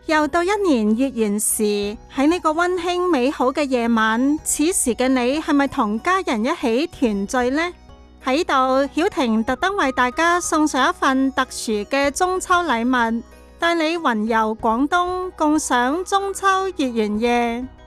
又到一年月圓時，喺呢個溫馨美好嘅夜晚，此時嘅你係咪同家人一起團聚呢？喺度，曉婷特登為大家送上一份特殊嘅中秋禮物，帶你雲遊廣東，共賞中秋月圓夜。